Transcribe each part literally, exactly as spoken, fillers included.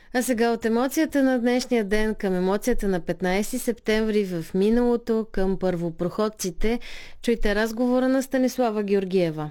А сега от емоцията на днешния ден към емоцията на петнайсети септември в миналото към първопроходците, чуйте разговора на Станислава Георгиева.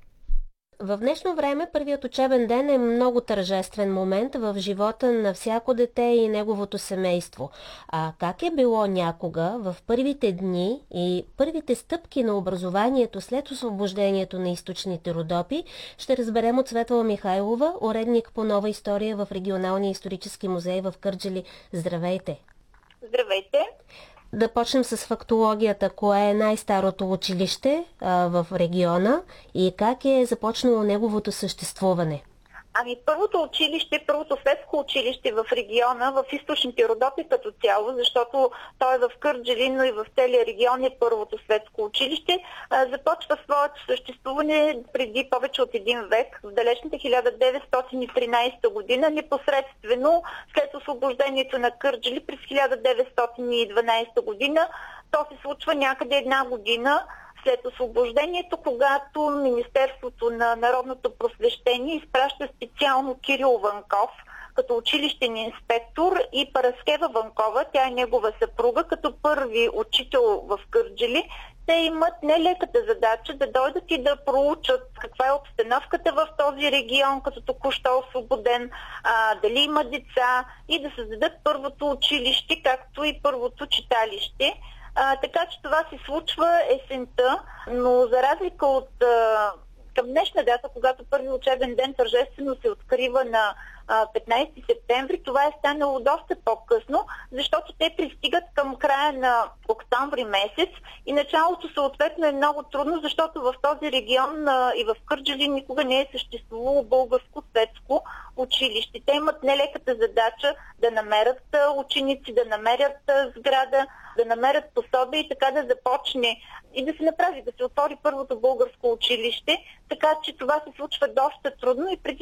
В днешно време първият учебен ден е много тържествен момент в живота на всяко дете и неговото семейство. А как е било някога в първите дни и първите стъпки на образованието след освобождението на източните Родопи, ще разберем от Светла Михайлова, уредник по нова история в Регионалния исторически музей в Кърджали. Здравейте! Здравейте! Да почнем с фактологията. Кое е най-старото училище а, в региона и как е започнало неговото съществуване? Ами първото училище, първото светско училище в региона, в източните Родопи като цяло, защото то е в Кърджали, но и в целия регион е първото светско училище, започва своето съществуване преди повече от един век, в далечната хиляда деветстотин и тринайсета година, непосредствено след освобождението на Кърджали през хиляда деветстотин и дванайсета година. То се случва някъде една година след освобождението, когато Министерството на народното просвещение изпраща специално Кирил Ванков като училищен инспектор и Параскева Ванкова, тя е негова съпруга, като първи учител в Кърджали. Те имат нелеката задача да дойдат и да проучат каква е обстановката в този регион, като току-що освободен, а, дали има деца и да създадат първото училище, както и първото читалище. А, така че това се случва есента, но за разлика от а, към днешна дата, когато първи учебен ден тържествено се открива на а, петнайсети септември, това е станало доста по-късно, защото те пристигат към края на октомври месец и началото съответно е много трудно, защото в този регион а, и в Кърджали никога не е съществувало българско светско училище. Те имат нелеката задача да намерят а, ученици, да намерят а, сграда, да намерят пособие и така да започне и да се направи, да се отвори първото българско училище, така че това се случва доста трудно и преди